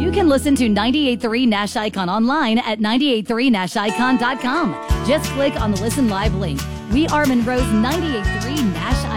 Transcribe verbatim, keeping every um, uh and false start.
You can listen to ninety-eight point three Nash Icon online at ninety-eight point three nash icon dot com. Just click on the Listen Live link. We are Monroe's ninety-eight point three Nash Icon.